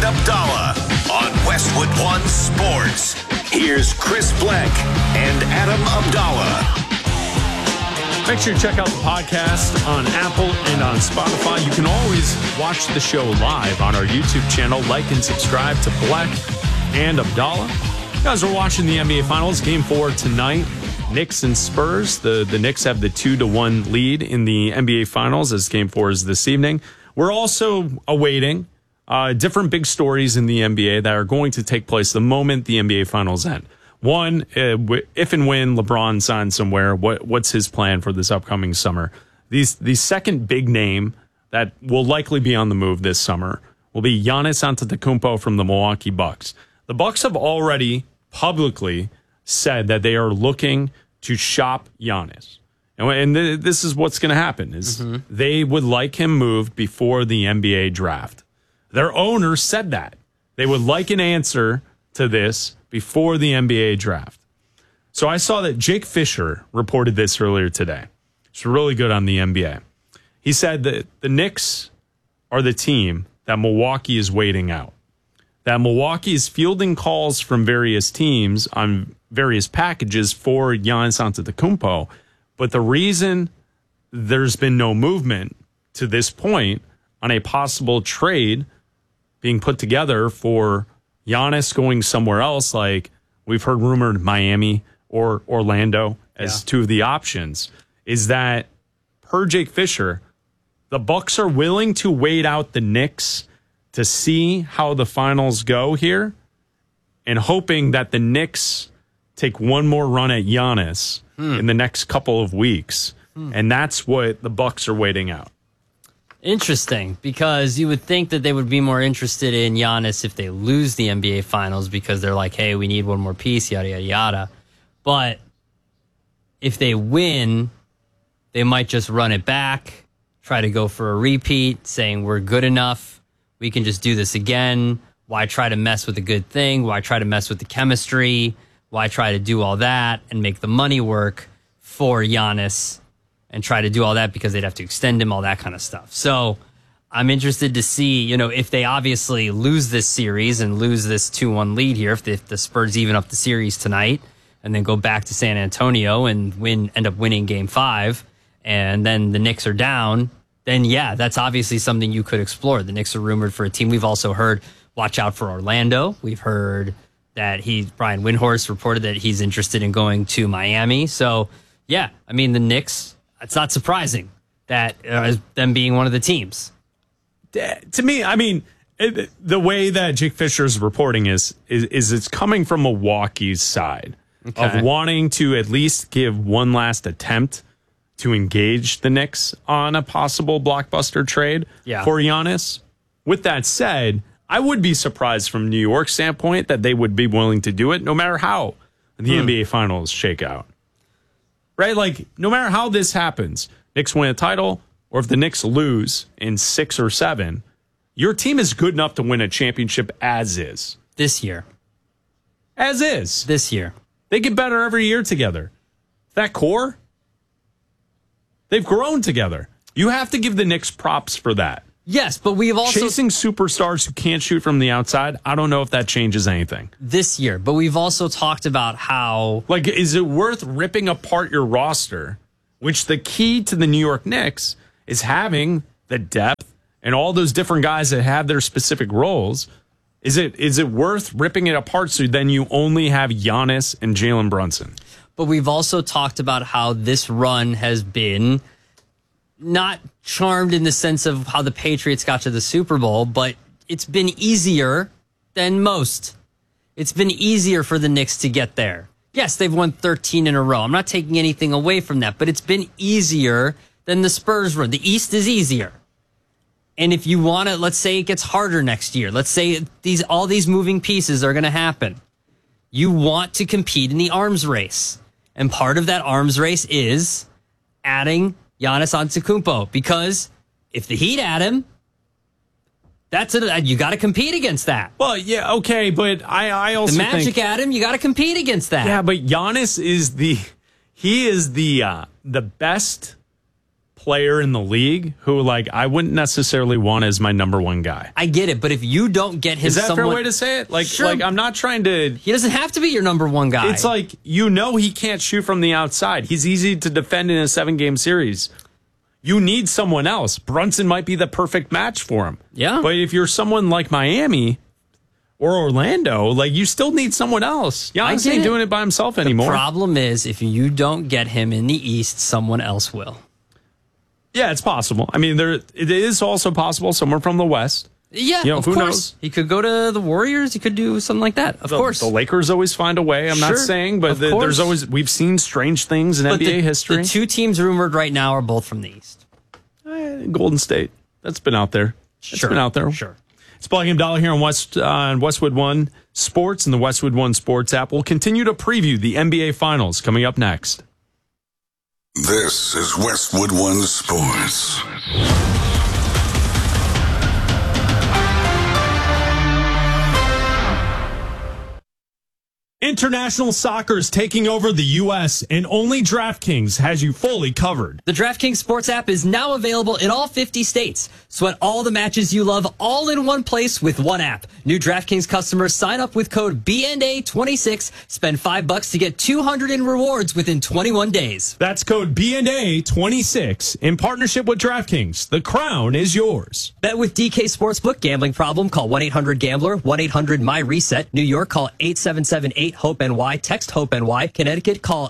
Abdallah on Westwood One Sports. Here's Chris Blank and Adam Abdallah. Make sure you check out the podcast on Apple and on Spotify. You can always watch the show live on our YouTube channel. Like and subscribe to Black and Abdallah. You guys are watching the NBA Finals. Game 4 tonight. Knicks and Spurs. The Knicks have the 2-1 lead in the NBA Finals as Game 4 is this evening. We're also awaiting different big stories in the NBA that are going to take place the moment the NBA Finals end. One, if and when LeBron signs somewhere, what's his plan for this upcoming summer? The second big name that will likely be on the move this summer will be Giannis Antetokounmpo from the Milwaukee Bucks. The Bucks have already publicly said that they are looking to shop Giannis. And this is what's going to happen, is they would like him moved before the NBA draft. Their owner said that. They would like an answer to this before the NBA draft. So I saw that Jake Fisher reported this earlier today. It's really good on the NBA. He said that the Knicks are the team that Milwaukee is waiting out. That Milwaukee is fielding calls from various teams on various packages for Giannis Antetokounmpo. But the reason there's been no movement to this point on a possible trade being put together for Giannis going somewhere else, like we've heard rumored Miami or Orlando as two of the options, is that per Jake Fisher, the Bucks are willing to wait out the Knicks to see how the finals go here and hoping that the Knicks take one more run at Giannis in the next couple of weeks. And that's what the Bucks are waiting out. Interesting, because you would think that they would be more interested in Giannis if they lose the NBA Finals because they're like, hey, we need one more piece, yada, yada, yada. But if they win, they might just run it back, try to go for a repeat, saying we're good enough, we can just do this again. Why try to mess with a good thing? Why try to mess with the chemistry? Why try to do all that and make the money work for Giannis and try to do all that because they'd have to extend him, all that kind of stuff. So I'm interested to see, if they obviously lose this series and lose this 2-1 lead here, if the Spurs even up the series tonight and then go back to San Antonio and end up winning Game 5, and then the Knicks are down, then yeah, that's obviously something you could explore. The Knicks are rumored for a team. We've also heard, watch out for Orlando. We've heard that Brian Windhorst reported that he's interested in going to Miami. So, yeah, I mean, the Knicks, it's not surprising that them being one of the teams. To me, I mean, the way that Jake Fisher is reporting is it's coming from Milwaukee's side of wanting to at least give one last attempt to engage the Knicks on a possible blockbuster trade for Giannis. With that said, I would be surprised from New York's standpoint that they would be willing to do it no matter how the NBA Finals shake out. Right? Like, no matter how this happens, Knicks win a title, or if the Knicks lose in 6 or 7, your team is good enough to win a championship as is. This year. As is. This year. They get better every year together. That core, they've grown together. You have to give the Knicks props for that. Yes, but we've also... Chasing superstars who can't shoot from the outside, I don't know if that changes anything. This year, but we've also talked about how... Like, is it worth ripping apart your roster, which the key to the New York Knicks is having the depth and all those different guys that have their specific roles? Is it worth ripping it apart so then you only have Giannis and Jalen Brunson? But we've also talked about how this run has been... not charmed in the sense of how the Patriots got to the Super Bowl, but it's been easier than most. It's been easier for the Knicks to get there. Yes, they've won 13 in a row. I'm not taking anything away from that, but it's been easier than the Spurs run. The East is easier. And if you want to, let's say it gets harder next year. Let's say all these moving pieces are going to happen. You want to compete in the arms race. And part of that arms race is adding Giannis Antetokounmpo, because if the Heat add him, that's it. You got to compete against that. Well, yeah, okay, but I also the Magic think, add him, you got to compete against that. Yeah, but Giannis is the best player in the league who, like, I wouldn't necessarily want as my number one guy. I get it, but if you don't get him, Is that a fair way to say it? Like, Sure. like I'm not trying to. He doesn't have to be your number one guy. It's like, he can't shoot from the outside. He's easy to defend in a 7-game series. You need someone else. Brunson might be the perfect match for him. Yeah. But if you're someone like Miami or Orlando, like, you still need someone else. Giannis ain't doing it by himself anymore. The problem is, if you don't get him in the East, someone else will. Yeah, it's possible. I mean, it is also possible someone from the West. Yeah, of who course. knows? He could go to the Warriors. He could do something like that. Of course. The Lakers always find a way. I'm not saying, but there's always, we've seen strange things in NBA history. The two teams rumored right now are both from the East. Golden State. That's been out there. Sure. Sure. It's Black and Dollar here on Westwood One Sports and the Westwood One Sports app. We'll continue to preview the NBA Finals coming up next. This is Westwood One Sports. International soccer is taking over the U.S., and only DraftKings has you fully covered. The DraftKings Sports app is now available in all 50 states. Sweat all the matches you love all in one place with one app. New DraftKings customers sign up with code BNA26, spend $5 to get $200 in rewards within 21 days. That's code BNA26 in partnership with DraftKings. The crown is yours. Bet with DK Sportsbook. Gambling problem? Call 1-800-GAMBLER, 1-800-MY-RESET. New York, call 877-8-HOPE-NY. Text HOPE-NY. Connecticut, call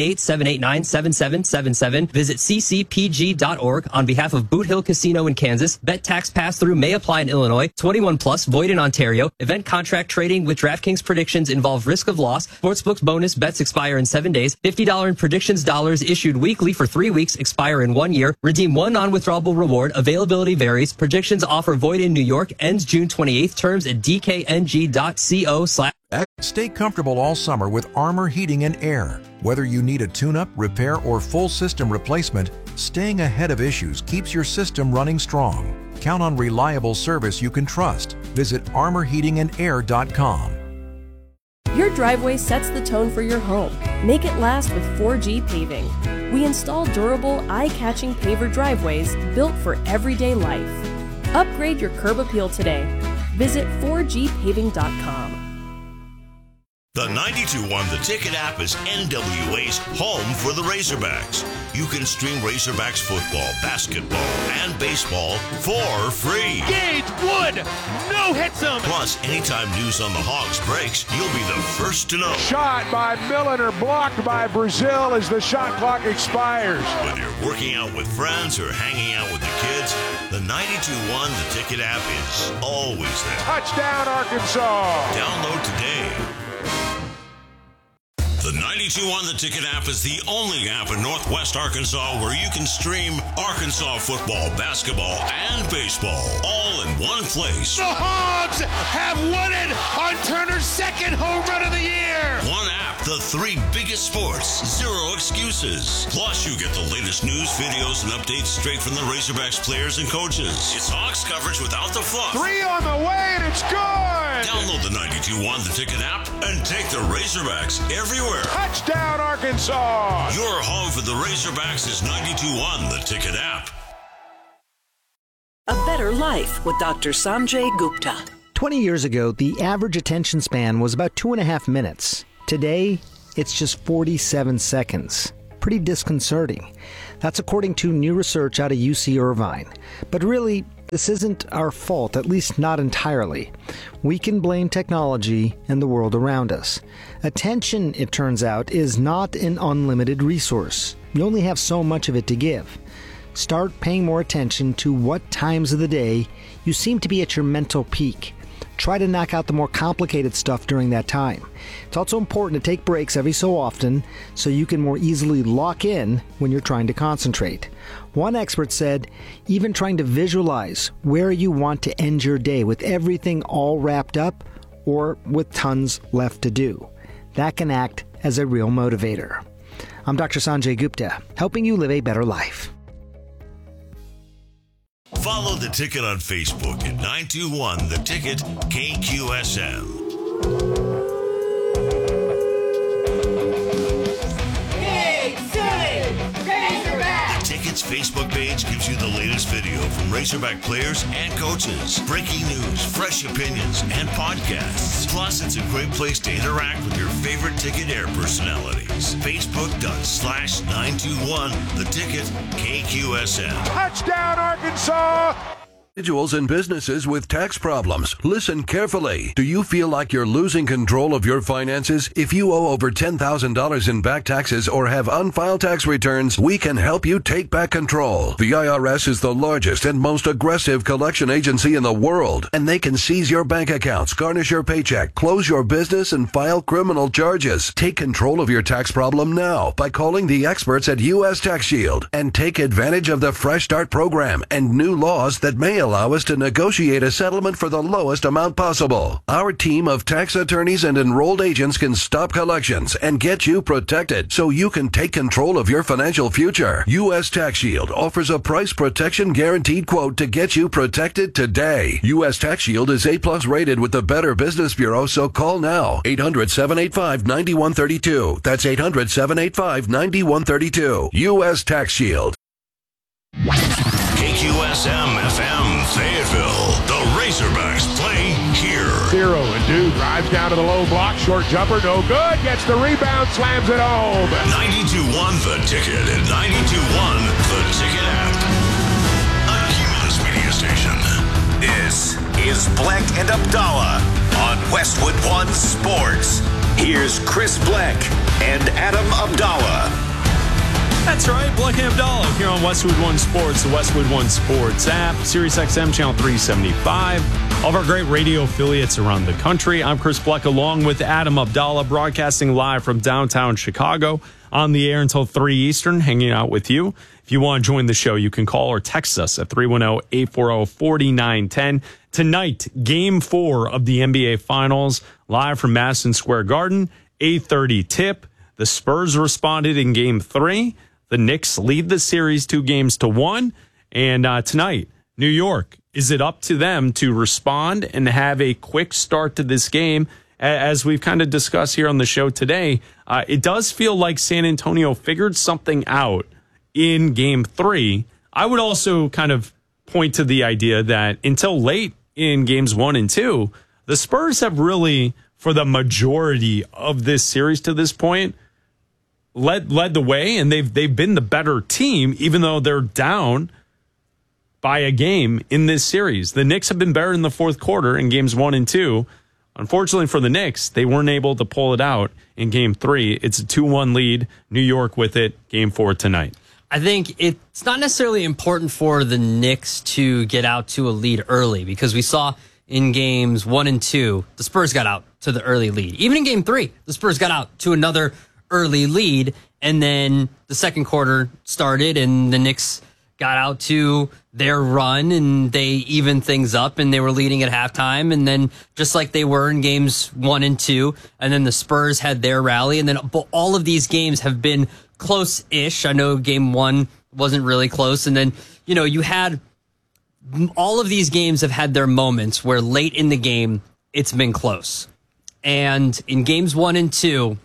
888-789-7777. Visit ccpg.org. On behalf of Boot Hill Casino in Kansas, bet tax pass-through may apply in Illinois. 21 plus, void in Ontario. Event contract trading with DraftKings predictions involve risk of loss. Sportsbook's bonus bets expire in 7 days. $50 in predictions dollars issued weekly for 3 weeks, expire in 1 year. Redeem one non-withdrawable reward. Availability varies. Predictions offer void in New York. Ends June 28th. Terms at dkng.co/. Stay comfortable all summer with Armor Heating and Air. Whether you need a tune-up, repair, or full system replacement, staying ahead of issues keeps your system running strong. Count on reliable service you can trust. Visit armorheatingandair.com. Your driveway sets the tone for your home. Make it last with 4G Paving. We install durable, eye-catching paver driveways built for everyday life. Upgrade your curb appeal today. Visit 4gpaving.com. The 92.1 The Ticket app is NWA's home for the Razorbacks. You can stream Razorbacks football, basketball, and baseball for free. Gage Wood, no hits him. Plus, anytime news on the Hogs breaks, you'll be the first to know. Shot by Milliner, blocked by Brazil as the shot clock expires. Whether you're working out with friends or hanging out with the kids, the 92.1 The Ticket app is always there. Touchdown, Arkansas. Download today. The 92.1 The Ticket app is the only app in Northwest Arkansas where you can stream Arkansas football, basketball, and baseball all in one place. The Hogs have won it on Turner's second home run of the year. One app, the 3 biggest sports, 0 excuses. Plus, you get the latest news, videos, and updates straight from the Razorbacks players and coaches. It's Hogs coverage without the fluff. 3 on the way, and it's good. Download the 92.1 The Ticket app and take the Razorbacks everywhere. Touchdown, Arkansas. Your home for the Razorbacks is 92.1 The Ticket app. A Better Life with Dr. Sanjay Gupta. 20 years ago, the average attention span was about 2.5 minutes. Today, it's just 47 seconds. Pretty disconcerting. That's according to new research out of UC Irvine. But really, this isn't our fault, at least not entirely. We can blame technology and the world around us. Attention, it turns out, is not an unlimited resource. You only have so much of it to give. Start paying more attention to what times of the day you seem to be at your mental peak. Try to knock out the more complicated stuff during that time. It's also important to take breaks every so often so you can more easily lock in when you're trying to concentrate. One expert said, even trying to visualize where you want to end your day with everything all wrapped up or with tons left to do. That can act as a real motivator. I'm Dr. Sanjay Gupta, helping you live a better life. Follow The Ticket on Facebook at 921 The Ticket KQSM. The Ticket Its Facebook page gives you the latest video from Razorback players and coaches, breaking news, fresh opinions, and podcasts. Plus, it's a great place to interact with your favorite Ticket Air personalities. Facebook.com/921 The Ticket KQSM. Touchdown, Arkansas! Individuals and businesses with tax problems. Listen carefully. Do you feel like you're losing control of your finances? If you owe over $10,000 in back taxes or have unfiled tax returns, we can help you take back control. The IRS is the largest and most aggressive collection agency in the world, and they can seize your bank accounts, garnish your paycheck, close your business, and file criminal charges. Take control of your tax problem now by calling the experts at U.S. Tax Shield and take advantage of the Fresh Start program and new laws that may allow us to negotiate a settlement for the lowest amount possible. Our team of tax attorneys and enrolled agents can stop collections and get you protected so you can take control of your financial future. U.S. Tax Shield offers a price protection guaranteed quote to get you protected today. U.S. Tax Shield is A+ rated with the Better Business Bureau, so call now. 800-785-9132. That's 800-785-9132. U.S. Tax Shield. KQSM FM Fayetteville. The Razorbacks play here. 0 and Dude drives down to the low block. Short jumper, no good. Gets the rebound, slams it home. 92.1 The Ticket and 92.1 The Ticket app. A Cumulus media station. This is Black and Abdallah on Westwood One Sports. Here's Chris Black and Adam Abdallah. That's right, Black and Abdallah here on Westwood One Sports, the Westwood One Sports app, Sirius XM channel 375, all of our great radio affiliates around the country. I'm Chris Black along with Adam Abdallah, broadcasting live from downtown Chicago, on the air until 3 Eastern, hanging out with you. If you want to join the show, you can call or text us at 310-840-4910. Tonight, Game 4 of the NBA Finals, live from Madison Square Garden, 8:30 tip. The Spurs responded in Game 3. The Knicks lead the series 2-1. And tonight, New York, is it up to them to respond and have a quick start to this game? As we've kind of discussed here on the show today, it does feel like San Antonio figured something out in Game 3. I would also kind of point to the idea that until late in Games 1 and 2, the Spurs have really, for the majority of this series to this point, led the way, and they've been the better team, even though they're down by a game in this series. The Knicks have been better in the fourth quarter in Games 1 and 2. Unfortunately for the Knicks, they weren't able to pull it out in Game 3. It's a 2-1 lead. New York with it. Game 4 tonight. I think it's not necessarily important for the Knicks to get out to a lead early, because we saw in Games 1 and 2, the Spurs got out to the early lead. Even in Game 3, the Spurs got out to another early lead, and then the second quarter started and the Knicks got out to their run and they evened things up and they were leading at halftime, and then just like they were in Games 1 and 2, and then the Spurs had their rally, and then all of these games have been close-ish. I know Game 1 wasn't really close, and then you had all of these games have had their moments where late in the game it's been close. And in Games 1 and 2,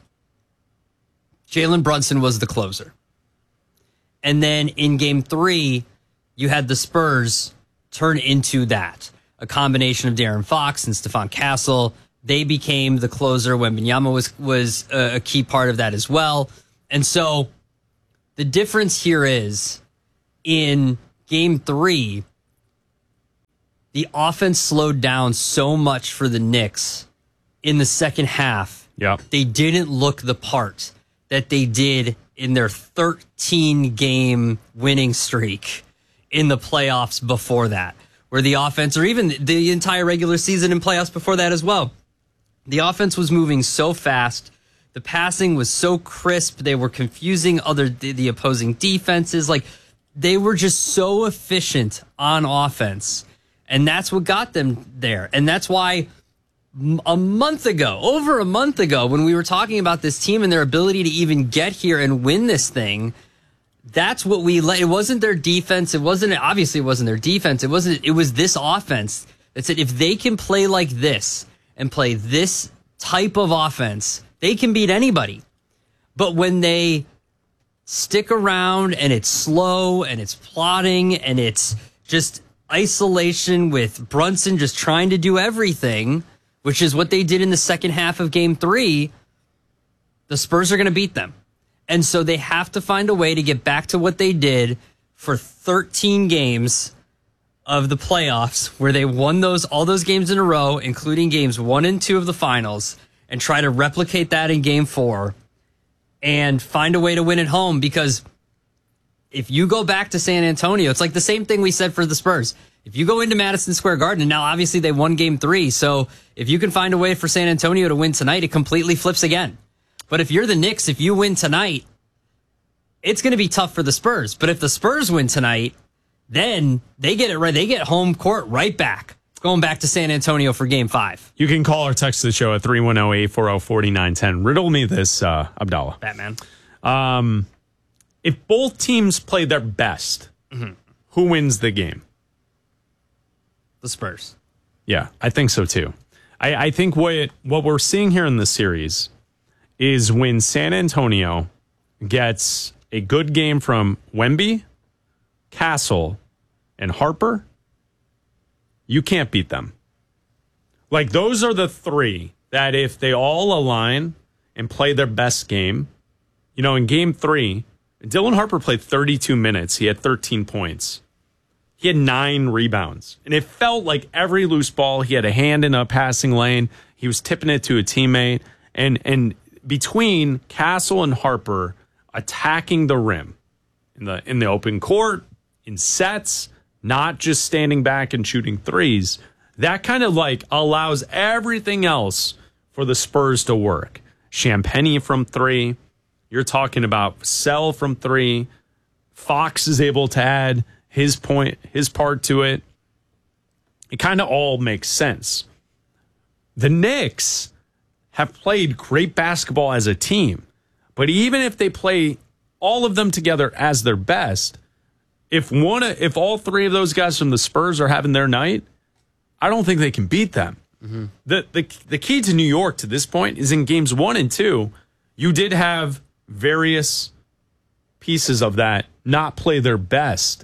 Jalen Brunson was the closer. And then in Game 3, you had the Spurs turn into that. A combination of De'Aaron Fox and Stephon Castle. They became the closer when Wembanyama was a key part of that as well. And so the difference here is in Game 3, the offense slowed down so much for the Knicks in the second half. Yep. They didn't look the part that they did in their 13-game winning streak in the playoffs before that, where the offense, or even the entire regular season and playoffs before that as well, the offense was moving so fast. The passing was so crisp. They were confusing the opposing defenses. Like, they were just so efficient on offense. And that's what got them there. And that's why over a month ago, when we were talking about this team and their ability to even get here and win this thing, that's what it wasn't their defense. It wasn't their defense. It was this offense that said, if they can play like this and play this type of offense, they can beat anybody. But when they stick around and it's slow and it's plotting and it's just isolation with Brunson just trying to do everything, which is what they did in the second half of Game 3, the Spurs are going to beat them. And so they have to find a way to get back to what they did for 13 games of the playoffs, where they won all those games in a row, including games 1 and 2 of the finals, and try to replicate that in Game 4 and find a way to win at home. Because if you go back to San Antonio, it's like the same thing we said for the Spurs. If you go into Madison Square Garden, and now obviously they won Game 3, so if you can find a way for San Antonio to win tonight, it completely flips again. But if you're the Knicks, if you win tonight, it's going to be tough for the Spurs. But if the Spurs win tonight, then they get it right. They get home court right back, going back to San Antonio for Game 5. You can call or text the show at 310-840-4910. Riddle me this, Abdallah. Batman. If both teams play their best, who wins the game? The Spurs. Yeah, I think so too. I think what we're seeing here in the series is when San Antonio gets a good game from Wemby, Castle, and Harper, you can't beat them. Like, those are the three that if they all align and play their best game, in Game 3, Dylan Harper played 32 minutes. He had 13 points. He had 9 rebounds. And it felt like every loose ball, he had a hand in a passing lane. He was tipping it to a teammate. And between Castle and Harper attacking the rim in the open court, in sets, not just standing back and shooting threes, that kind of like allows everything else for the Spurs to work. Champagnie from 3. You're talking about Sell from 3. Fox is able to add his part to it. It kind of all makes sense. The Knicks have played great basketball as a team, but even if they play all of them together as their best, if all 3 of those guys from the Spurs are having their night, I don't think they can beat them. Mm-hmm. The key to New York to this point is in games 1 and 2, you did have various pieces of that not play their best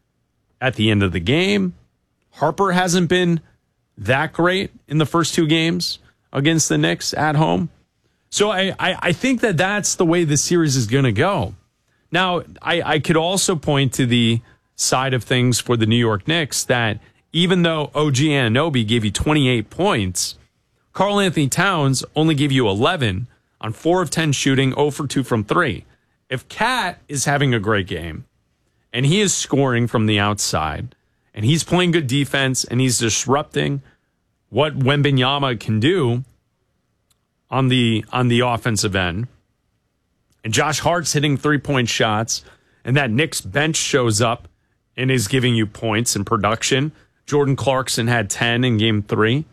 at the end of the game. Harper hasn't been that great in the first 2 games against the Knicks at home. So I think that that's the way this series is going to go. Now, I could also point to the side of things for the New York Knicks that even though OG Anunoby gave you 28 points, Karl Anthony Towns only gave you 11 on 4 of 10 shooting, 0 for 2 from 3. If Cat is having a great game and he is scoring from the outside and he's playing good defense and he's disrupting what Wembanyama can do on the offensive end, and Josh Hart's hitting 3-point shots, and that Knicks bench shows up and is giving you points and production. Jordan Clarkson had 10 in Game 3.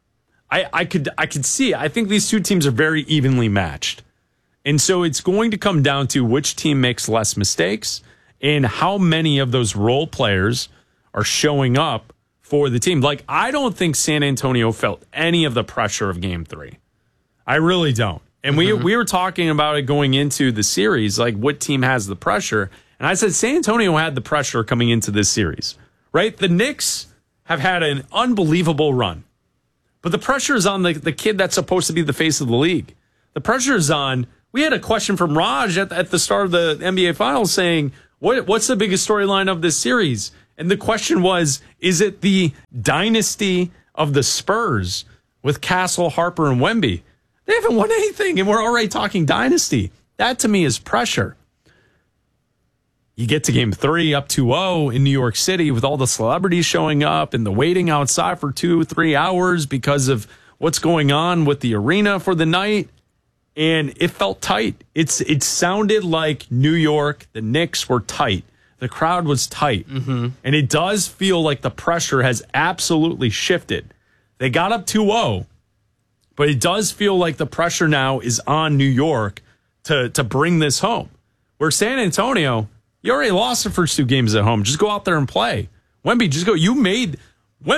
I could see. I think these 2 teams are very evenly matched. And so it's going to come down to which team makes less mistakes and how many of those role players are showing up for the team. Like, I don't think San Antonio felt any of the pressure of Game 3. I really don't. And we were talking about it going into the series, like what team has the pressure. And I said San Antonio had the pressure coming into this series, right? The Knicks have had an unbelievable run. But the pressure is on the kid that's supposed to be the face of the league. The pressure is on, we had a question from Raj at the start of the NBA Finals saying, what's the biggest storyline of this series? And the question was, is it the dynasty of the Spurs with Castle, Harper, and Wemby? They haven't won anything, and we're already talking dynasty. That, to me, is pressure. You get to Game 3 up 2-0 in New York City with all the celebrities showing up and the waiting outside for 2-3 hours because of what's going on with the arena for the night. And it felt tight. It sounded like New York, the Knicks were tight. The crowd was tight. Mm-hmm. And it does feel like the pressure has absolutely shifted. They got up 2-0. But it does feel like the pressure now is on New York to bring this home. Where San Antonio, you already lost the first 2 games at home. Just go out there and play. Wemby, just go.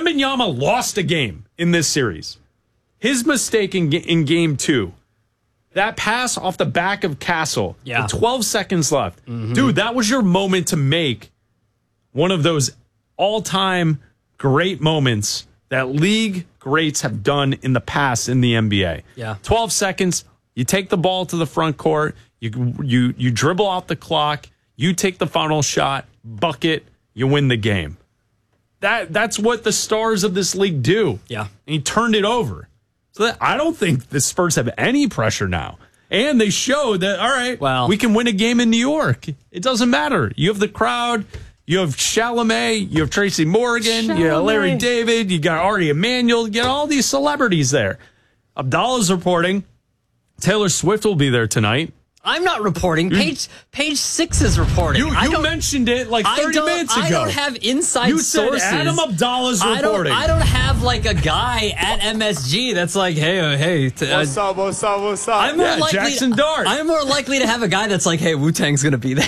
Wembanyama lost a game in this series. His mistake in Game 2, That pass off the back of Castle. Yeah. With 12 seconds left. Dude, that was your moment to make one of those all-time great moments that league greats have done in the past in the NBA. Yeah. 12 seconds, you take the ball to the front court, you dribble out the clock, you take the final shot, bucket, you win the game. That's what the stars of this league do. Yeah. And he turned it over. So I don't think the Spurs have any pressure now. And they showed that, all right, we can win a game in New York. It doesn't matter. You have the crowd. You have Chalamet. You have Tracy Morgan. You have Larry David. You got Ari Emanuel. You got all these celebrities there. Abdallah's reporting. Taylor Swift will be there tonight. I'm not reporting. Page 6 is reporting. You mentioned it like 30 minutes ago. I don't have inside you sources. Said Adam Abdallah's reporting. I don't have like a guy at MSG that's like, hey. What's up? I'm more likely, Jackson Dart. I'm more likely to have a guy that's like, hey, Wu-Tang's going to be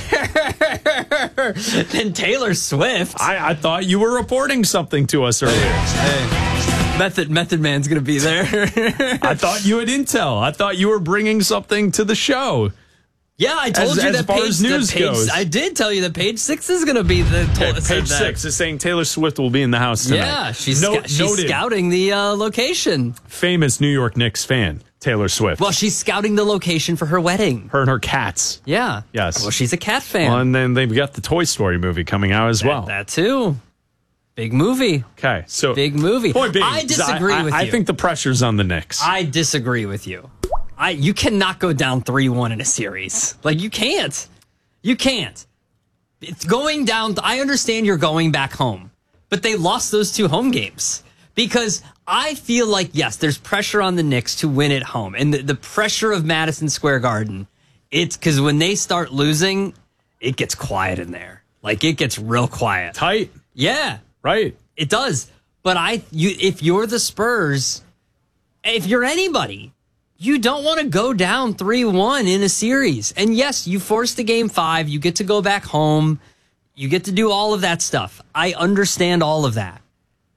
there than Taylor Swift. I thought you were reporting something to us earlier. Hey. Method Man's going to be there. I thought you had intel. I thought you were bringing something to the show. Yeah, I told you that goes. I did tell you that page 6 is going to be page 6 is saying Taylor Swift will be in the house tonight. Yeah, she's scouting the location. Famous New York Knicks fan, Taylor Swift. Well, she's scouting the location for her wedding. Her and her cats. Yeah. Yes. Well, she's a cat fan. Well, and then they've got the Toy Story movie coming out as well. That too. Big movie. Okay, so big movie. Point being, I disagree with you. I think the pressure's on the Knicks. I disagree with you. You cannot go down 3-1 in a series. Like, you can't. You can't. It's going down. I understand you're going back home, but they lost those 2 home games because I feel like, yes, there's pressure on the Knicks to win at home. And the pressure of Madison Square Garden, it's because when they start losing, it gets quiet in there. Like, it gets real quiet. Tight. Yeah. Right. It does. But if you're the Spurs, if you're anybody, you don't want to go down 3-1 in a series. And yes, you forced the game 5. You get to go back home. You get to do all of that stuff. I understand all of that.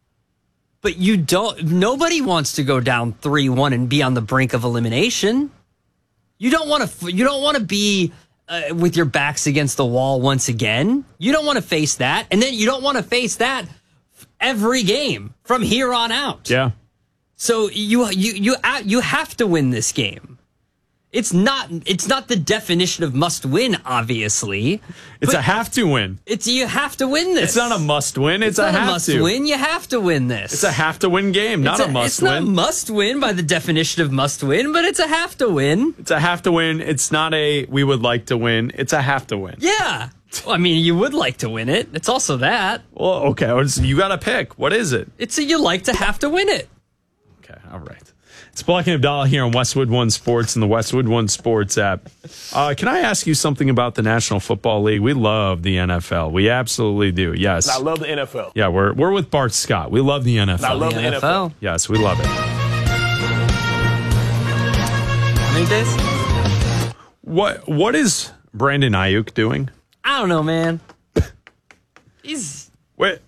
But nobody wants to go down 3-1 and be on the brink of elimination. You don't want to be with your backs against the wall once again. You don't want to face that. And then you don't want to face that every game from here on out. Yeah. So you have to win this game. It's not the definition of must win, obviously. It's a have to win. You have to win this. It's not a must win. It's a have to. It's not a must win. You have to win this. It's a have to win game, not a must win. It's not must win by the definition of must win, but it's a have to win. It's a have to win. It's not a we would like to win. It's a have to win. Yeah. Well, I mean, you would like to win it. It's also that. Well, okay. You got to pick. What is it? It's you like to have to win it. Okay. All right. It's Black and Abdallah here on Westwood One Sports and the Westwood One Sports app. Can I ask you something about the National Football League? We love the NFL. We absolutely do. Yes. I love the NFL. Yeah, we're with Bart Scott. We love the NFL. I love the NFL. Yes, we love it. How many days? What is Brandon Ayuk doing? I don't know, man. He's what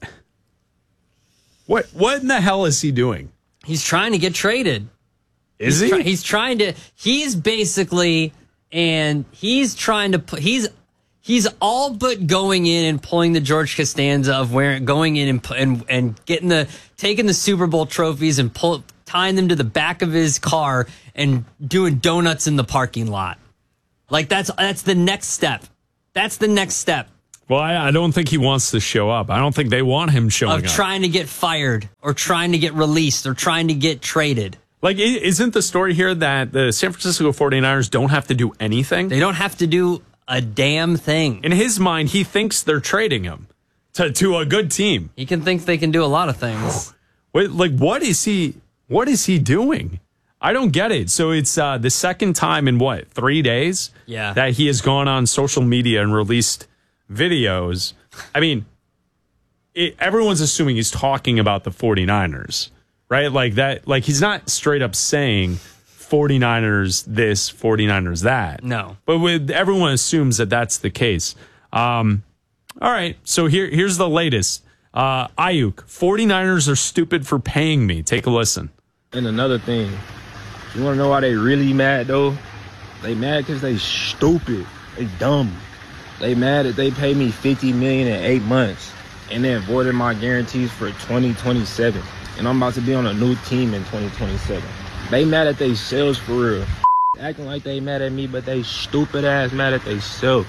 in the hell is he doing? He's trying to get traded. Is he? He's trying to. He's basically, and he's trying to put. He's all but going in and pulling the George Costanza of going in and taking the Super Bowl trophies and tying them to the back of his car and doing donuts in the parking lot. Like that's the next step. That's the next step. Well, I don't think he wants to show up. I don't think they want him showing up. Of trying to get fired or trying to get released or trying to get traded. Like, isn't the story here that the San Francisco 49ers don't have to do anything? They don't have to do a damn thing. In his mind, he thinks they're trading him to a good team. He can think they can do a lot of things. Wait, like, what is he doing? I don't get it. So it's the second time in 3 days? Yeah. That he has gone on social media and released videos. I mean, everyone's assuming he's talking about the 49ers, right? Like that, like he's not straight up saying 49ers this, 49ers that. No. But everyone assumes that that's the case. All right, so here's the latest. Ayuk, 49ers are stupid for paying me. Take a listen. And another thing, you want to know why they really mad, though? They mad because they stupid. They dumb. They mad that they paid me $50 million in 8 months and they avoided my guarantees for 2027. And I'm about to be on a new team in 2027. They mad at they selves for real. Acting like they mad at me, but they stupid ass mad at they self.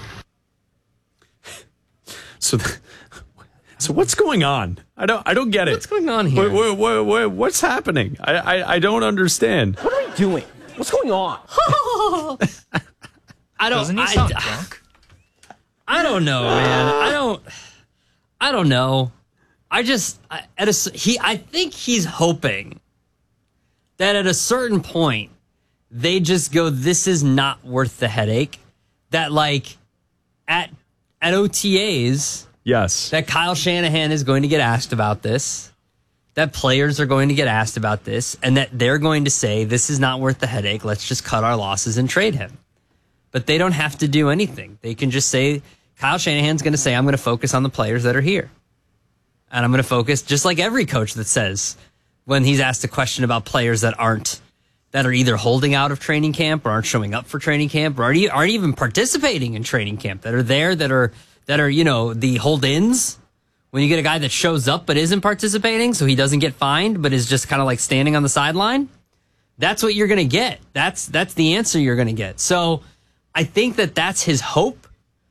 So what's going on? I don't get it. What's going on here? What's happening? I don't understand. What are we doing? What's going on? Doesn't he sound drunk? I don't know, man. I don't know. I think he's hoping that at a certain point they just go, this is not worth the headache. That like at OTAs, yes, that Kyle Shanahan is going to get asked about this, that players are going to get asked about this, and that they're going to say, this is not worth the headache. Let's just cut our losses and trade him. But they don't have to do anything. They can just say, Kyle Shanahan's going to say, I'm going to focus on the players that are here. And I'm going to focus, just like every coach that says, when he's asked a question about players that are either holding out of training camp or aren't showing up for training camp or aren't even participating in training camp, that are there, that are the hold-ins. When you get a guy that shows up but isn't participating, so he doesn't get fined, but is just kind of like standing on the sideline, that's what you're going to get. That's the answer you're going to get. So I think that's his hope,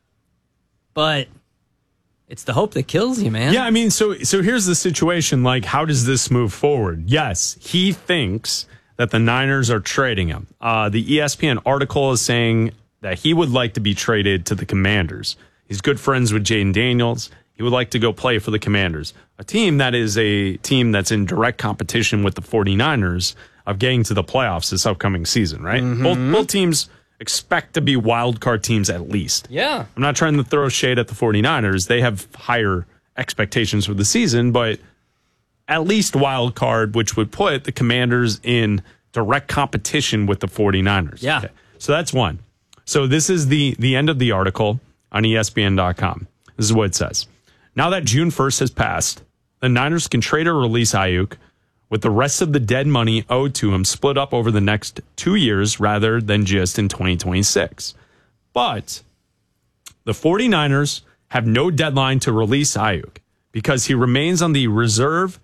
but it's the hope that kills you, man. Yeah, I mean, so here's the situation. Like, how does this move forward? Yes, he thinks that the Niners are trading him. The ESPN article is saying that he would like to be traded to the Commanders. He's good friends with Jaden Daniels. He would like to go play for the Commanders, a team that's in direct competition with the 49ers of getting to the playoffs this upcoming season, right? Mm-hmm. Both teams expect to be wild card teams at least. Yeah. I'm not trying to throw shade at the 49ers. They have higher expectations for the season, but at least wild card, which would put the Commanders in direct competition with the 49ers. Yeah. Okay. So that's one. So this is the end of the article on ESPN.com. This is what it says. Now that June 1st has passed, the Niners can trade or release Ayuk with the rest of the dead money owed to him split up over the next 2 years rather than just in 2026. But the 49ers have no deadline to release Ayuk because he remains on the reserve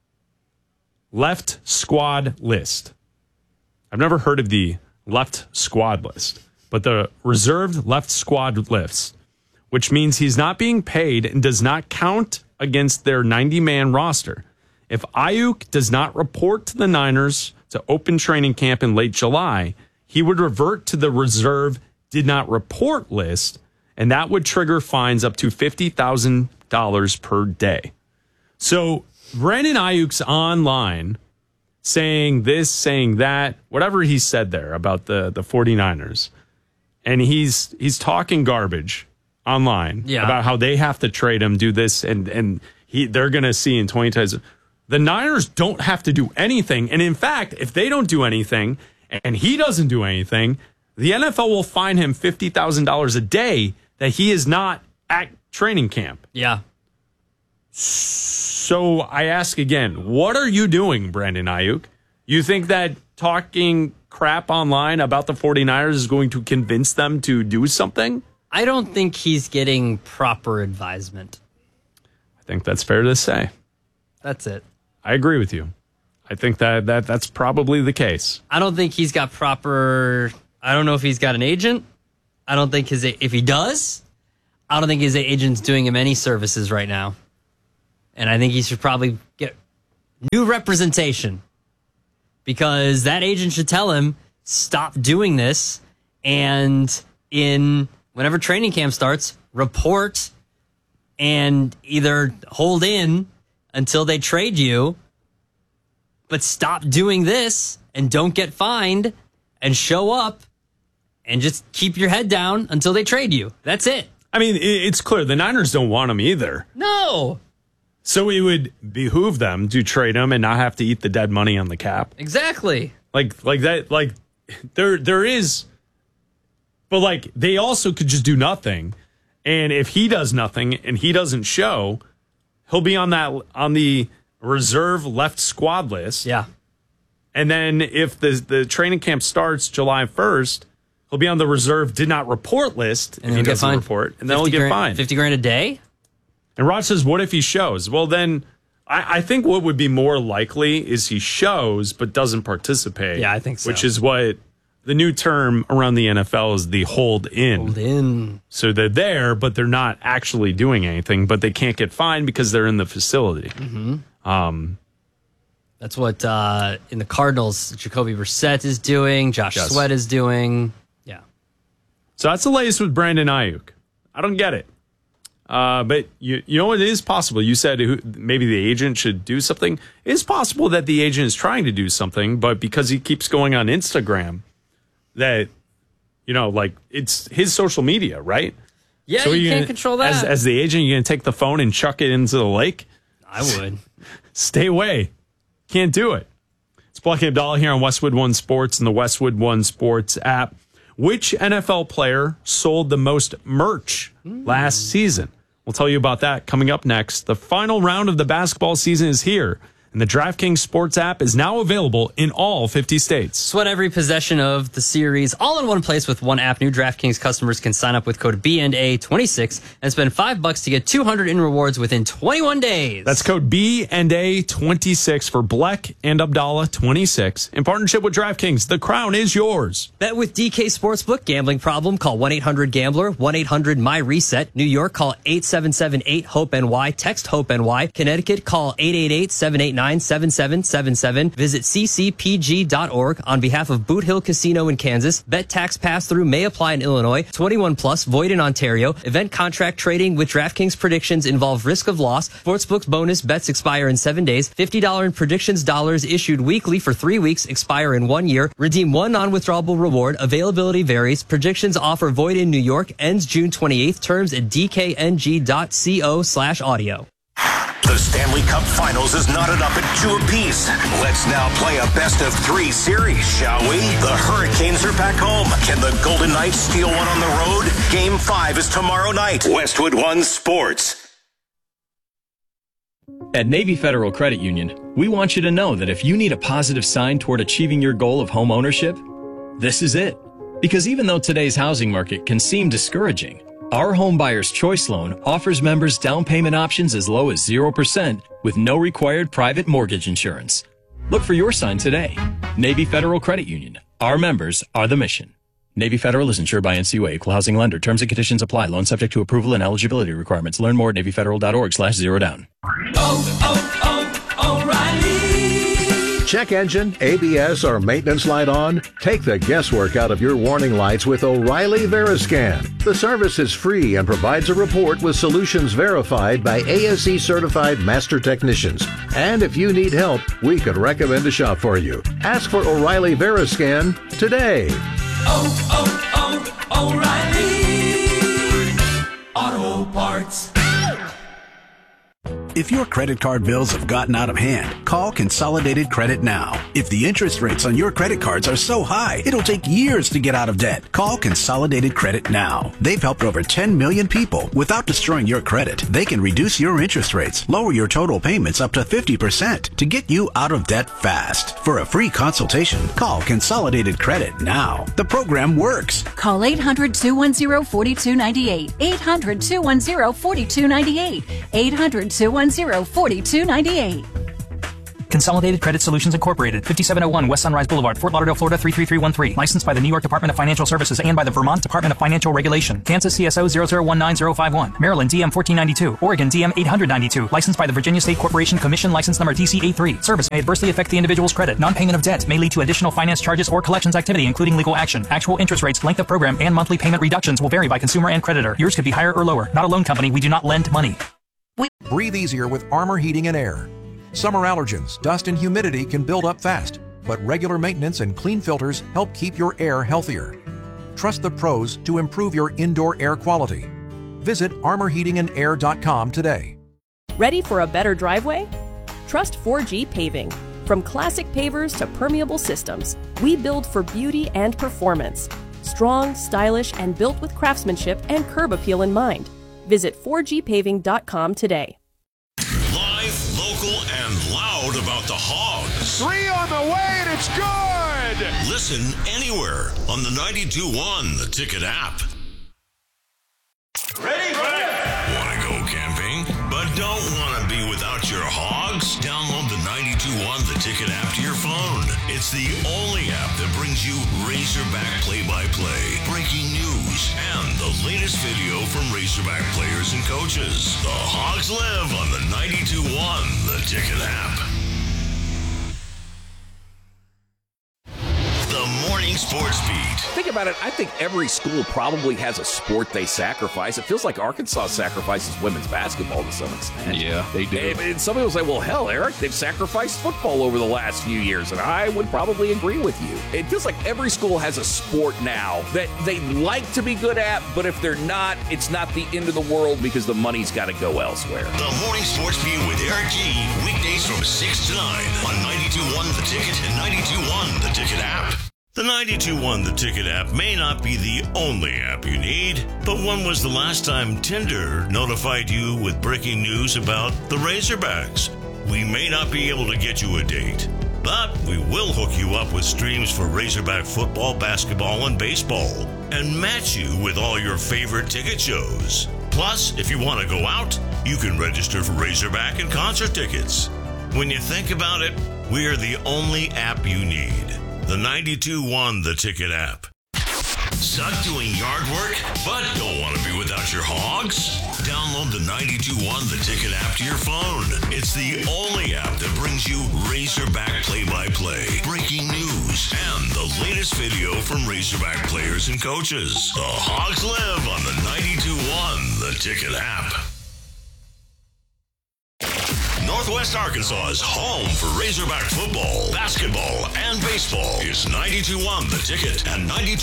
left squad list. I've never heard of the left squad list, but the reserved left squad list, which means he's not being paid and does not count against their 90-man roster. If Ayuk does not report to the Niners to open training camp in late July, he would revert to the reserve did not report list, and that would trigger fines up to $50,000 per day. So Brandon Ayuk's online saying this, saying that, whatever he said there about the 49ers, and he's talking garbage online about how they have to trade him, do this, and they're going to see in 2020. The Niners don't have to do anything. And in fact, if they don't do anything and he doesn't do anything, the NFL will fine him $50,000 a day that he is not at training camp. Yeah. So I ask again, what are you doing, Brandon Ayuk? You think that talking crap online about the 49ers is going to convince them to do something? I don't think he's getting proper advisement. I think that's fair to say. That's it. I agree with you. I think that's probably the case. I don't think he's got proper... I don't know if he's got an agent. I don't think if he does, I don't think his agent's doing him any services right now. And I think he should probably get new representation because that agent should tell him, stop doing this. And whenever training camp starts, report and either hold in until they trade you, but stop doing this and don't get fined and show up and just keep your head down until they trade you. That's it. I mean, it's clear the Niners don't want him either. No. So it would behoove them to trade him and not have to eat the dead money on the cap. Exactly. Like that, like there is, but like they also could just do nothing. And if he does nothing and he doesn't show, he'll be on the reserve left squad list. Yeah. And then if the training camp starts July 1st, He'll be on the reserve did not report list if he doesn't report, and then he'll get fined. $50,000 a day? And Raj says, what if he shows? Well, then I think what would be more likely is he shows but doesn't participate. Yeah, I think so. Which is what the new term around the NFL is the hold in. Hold in. So they're there, but they're not actually doing anything, but they can't get fined because they're in the facility. Mm-hmm. That's what in the Cardinals, Jacoby Brissett is doing, Josh Sweat is doing. Yeah. So that's the latest with Brandon Ayuk. I don't get it. But you know it is possible. You said maybe the agent should do something. It is possible that the agent is trying to do something, but because he keeps going on Instagram, that, like it's his social media, right? Yeah, so you can't control that. As the agent, you're going to take the phone and chuck it into the lake? I would. Stay away. Can't do it. It's Black and Abdallah here on Westwood One Sports and the Westwood One Sports app. Which NFL player sold the most merch last season? We'll tell you about that coming up next. The final round of the basketball season is here, and the DraftKings Sports app is now available in all 50 states. Sweat every possession of the series all in one place with one app. New DraftKings customers can sign up with code BNA26 and spend $5 to get $200 in rewards within 21 days. That's code BNA26 for Bleck and Abdallah 26. In partnership with DraftKings, the crown is yours. Bet with DK Sportsbook. Gambling problem? Call 1-800-GAMBLER. 1-800-MY-RESET. New York, call 877-8-HOPE-NY. Text HOPE-NY. Connecticut, call 888-789-7777. Visit ccpg.org on behalf of Boot Hill Casino in Kansas. Bet tax pass-through may apply in Illinois. 21 plus, void in Ontario. Event contract trading with DraftKings predictions involve risk of loss. Sportsbook's bonus bets expire in 7 days. $50 in predictions dollars issued weekly for 3 weeks, expire in 1 year. Redeem one non-withdrawable reward. Availability varies. Predictions offer void in New York. Ends June 28th. Terms at dkng.co/audio. The Stanley Cup Finals is knotted up at 2 apiece. Let's now play a best-of-3 series, shall we? The Hurricanes are back home. Can the Golden Knights steal one on the road? Game 5 is tomorrow night. Westwood One Sports. At Navy Federal Credit Union, we want you to know that if you need a positive sign toward achieving your goal of home ownership, this is it. Because even though today's housing market can seem discouraging, our Home Buyer's Choice Loan offers members down payment options as low as 0% with no required private mortgage insurance. Look for your sign today. Navy Federal Credit Union. Our members are the mission. Navy Federal is insured by NCUA, Equal Housing Lender. Terms and conditions apply. Loan subject to approval and eligibility requirements. Learn more at NavyFederal.org/zerodown. O'Reilly. Check engine, ABS, or maintenance light on? Take the guesswork out of your warning lights with O'Reilly Veriscan. The service is free and provides a report with solutions verified by ASE certified master technicians. And if you need help, we could recommend a shop for you. Ask for O'Reilly Veriscan today. O'Reilly Auto Parts. If your credit card bills have gotten out of hand, call Consolidated Credit now. If the interest rates on your credit cards are so high, it'll take years to get out of debt. Call Consolidated Credit now. They've helped over 10 million people. Without destroying your credit, they can reduce your interest rates, lower your total payments up to 50% to get you out of debt fast. For a free consultation, call Consolidated Credit now. The program works. Call 800-210-4298. 800-210-4298. 800-210-4298. Consolidated Credit Solutions Incorporated, 5701 West Sunrise Boulevard, Fort Lauderdale, Florida 33313. Licensed by the New York Department of Financial Services and by the Vermont Department of Financial Regulation. Kansas CSO 0019051. Maryland DM 1492. Oregon DM 892. Licensed by the Virginia State Corporation Commission, license number DC83. Service may adversely affect the individual's credit. Non-payment of debt may lead to additional finance charges or collections activity, including legal action. Actual interest rates, length of program, and monthly payment reductions will vary by consumer and creditor. Yours could be higher or lower. Not a loan company. We do not lend money. Breathe easier with Armor Heating and Air. Summer allergens, dust, and humidity can build up fast, but regular maintenance and clean filters help keep your air healthier. Trust the pros to improve your indoor air quality. Visit armorheatingandair.com today. Ready for a better driveway? Trust 4G Paving. From classic pavers to permeable systems, we build for beauty and performance. Strong, stylish, and built with craftsmanship and curb appeal in mind. Visit 4gpaving.com today. Live, local, and loud about the Hogs. 3 on the way, and it's good! good. Listen anywhere on the 92.1 The Ticket app. Ready? Want to go camping, but don't want to be without your hogs? Download the 92.1 The Ticket app to your phone. It's the only app that brings you Razorback play-by-play, breaking news, and the latest video from Razorback players and coaches. The Hogs live on the 92.1 The Ticket app. The Morning Sports Beat. Think about it. I think every school probably has a sport they sacrifice. It feels like Arkansas sacrifices women's basketball to some extent. Yeah, they do. And some people say, well, hell, Eric, they've sacrificed football over the last few years. And I would probably agree with you. It feels like every school has a sport now that they like to be good at, but if they're not, it's not the end of the world because the money's got to go elsewhere. The Morning Sports Beat with Eric G. Weekdays from 6 to 9 on 92.1 The Ticket and 92.1 The Ticket app. The 92.1 The Ticket app may not be the only app you need, but when was the last time Tinder notified you with breaking news about the Razorbacks? We may not be able to get you a date, but we will hook you up with streams for Razorback football, basketball, and baseball, and match you with all your favorite ticket shows. Plus, if you want to go out, you can register for Razorback and concert tickets. When you think about it, we are the only app you need. The 92.1 The Ticket app. Suck doing yard work, but don't want to be without your hogs? Download the 92.1 The Ticket app to your phone. It's the only app that brings you Razorback play-by-play, breaking news, and the latest video from Razorback players and coaches. The Hogs live on the 92.1 The Ticket app. Northwest Arkansas's home for Razorback football, basketball, and baseball is 92.1 The Ticket and 92.1